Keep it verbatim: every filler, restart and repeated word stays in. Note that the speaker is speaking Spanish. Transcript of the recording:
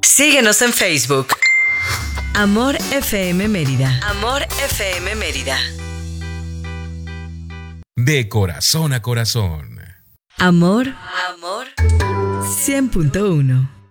Síguenos en Facebook. Amor F M Mérida. Amor F M Mérida. De corazón a corazón. Amor. Amor. cien punto uno.